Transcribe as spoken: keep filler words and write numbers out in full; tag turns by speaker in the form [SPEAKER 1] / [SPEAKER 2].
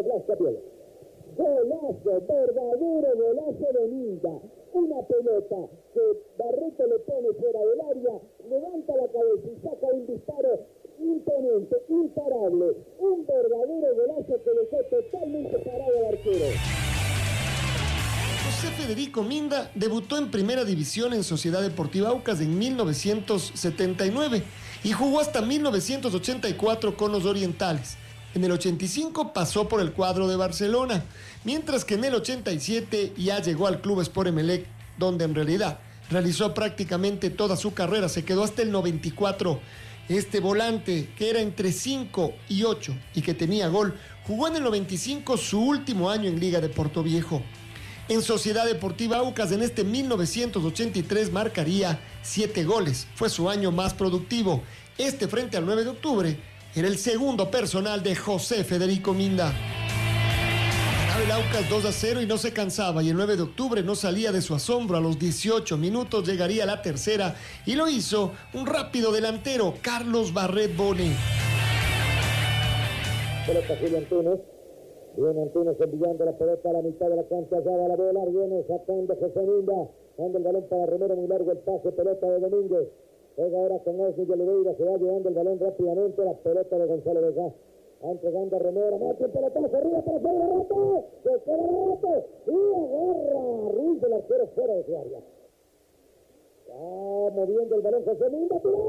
[SPEAKER 1] de Blas Capiel. Golazo, verdadero golazo de Minda. Una pelota que Barreto le pone fuera del área, levanta la cabeza y saca un disparo imponente, imparable. Un verdadero golazo que dejó totalmente parado al arquero.
[SPEAKER 2] José Federico Minda debutó en Primera División en Sociedad Deportiva Aucas en mil novecientos setenta y nueve y jugó hasta mil novecientos ochenta y cuatro con los Orientales. En el ochenta y cinco pasó por el cuadro de Barcelona, mientras que en el ochenta y siete ya llegó al Club Sport Emelec, donde en realidad realizó prácticamente toda su carrera, se quedó hasta el noventa y cuatro. Este volante, que era entre cinco y ocho y que tenía gol, jugó en el noventa y cinco su último año en Liga de Portoviejo. En Sociedad Deportiva Aucas en este mil novecientos ochenta y tres marcaría siete goles, fue su año más productivo. Este frente al nueve de octubre era el segundo personal de José Federico Minda. Ganaba el Aucas dos a cero y no se cansaba, y el nueve de octubre no salía de su asombro. A los dieciocho minutos llegaría la tercera y lo hizo un rápido delantero, Carlos Barret Bone.
[SPEAKER 1] Pelota Julio Antunes. Viene Antunes enviando la pelota a la mitad de la cancha, ya va la bola, viene sacando José Minda, dando el balón para Romero, muy largo el pase, pelota de Domínguez. Juega ahora con Osni de Oliveira, se va llevando el balón rápidamente, la pelota de Gonzalo Vega. Va entregando a Romero, mete el pelotazo arriba para hacer el remate, se queda el remate y agarra Ruiz del arquero fuera de su área. Va moviendo el balón José Minda, tiró.